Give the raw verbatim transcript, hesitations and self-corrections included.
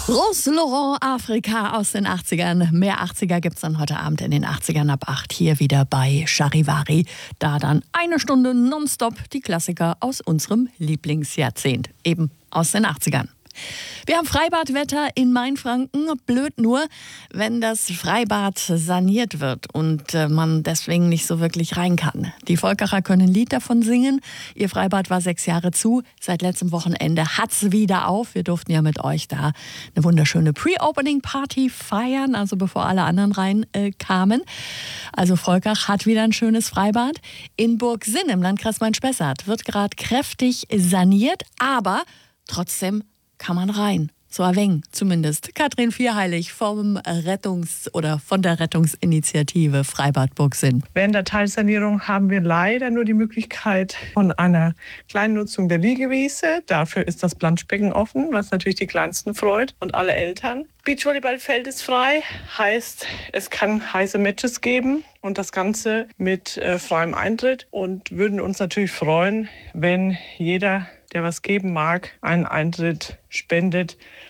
Rose Laurent, Afrika aus den achtzigern. Mehr achtziger gibt's dann heute Abend in den achtzigern ab acht hier wieder bei Charivari. Da dann eine Stunde nonstop die Klassiker aus unserem Lieblingsjahrzehnt, eben aus den achtzigern. Wir haben Freibadwetter in Mainfranken. Blöd nur, wenn das Freibad saniert wird und äh, man deswegen nicht so wirklich rein kann. Die Volkacher können ein Lied davon singen. Ihr Freibad war sechs Jahre zu. Seit letztem Wochenende hat's wieder auf. Wir durften ja mit euch da eine wunderschöne Pre-Opening-Party feiern, also bevor alle anderen rein äh, kamen. Also Volkach hat wieder ein schönes Freibad. In Burgsinn im Landkreis Main-Spessart wird gerade kräftig saniert, aber trotzdem kann man rein. So ein wenig zumindest. Katrin Vierheilig vom Rettungs- oder von der Rettungsinitiative Freibad Burgsinn. Während der Teilsanierung haben wir leider nur die Möglichkeit von einer kleinen Nutzung der Liegewiese. Dafür ist das Planschbecken offen, was natürlich die Kleinsten freut und alle Eltern. Beachvolleyballfeld ist frei, heißt, es kann heiße Matches geben und das Ganze mit äh, freiem Eintritt, und würden uns natürlich freuen, wenn jeder, der was geben mag, einen Eintritt spendet.